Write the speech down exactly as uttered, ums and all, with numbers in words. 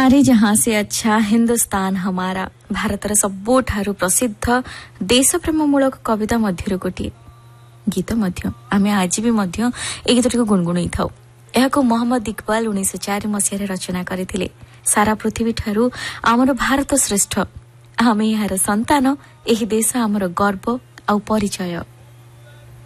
सारे जहां से अच्छा हिंदुस्तान हमारा भारतर सबुठारु प्रसिद्ध देशप्रेममूलक कविता मध्यरु गोटे गीत मध्य आमे आज भी मध्य ए गीतटी को गुणगुणई थाउ। एहाको मोहम्मद इकबाल उन्नीस चार मसीह रचना करथिले। सारा पृथ्वी ठारू आमर भारत श्रेष्ठ, आमे यार संतान, एही देश आमर गर्व आउ परिचय।